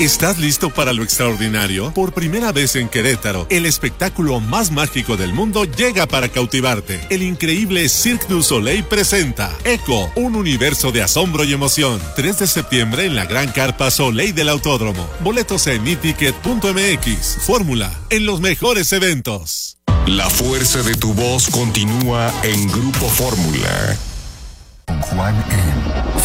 ¿Estás listo para lo extraordinario? Por primera vez en Querétaro, el espectáculo más mágico del mundo llega para cautivarte. El increíble Cirque du Soleil presenta Echo, un universo de asombro y emoción. 3 de septiembre en la Gran Carpa Soleil del Autódromo. Boletos en iticket.mx. Fórmula, en los mejores eventos. La fuerza de tu voz continúa en Grupo Fórmula. Juan M.